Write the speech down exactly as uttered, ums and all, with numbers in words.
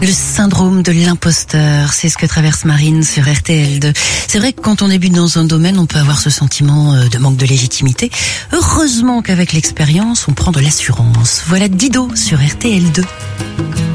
Le syndrome de l'imposteur, c'est ce que traverse Marine sur R T L deux. C'est vrai que quand on débute dans un domaine, on peut avoir ce sentiment de manque de légitimité. Heureusement qu'avec l'expérience, on prend de l'assurance. Voilà Dido sur R T L deux.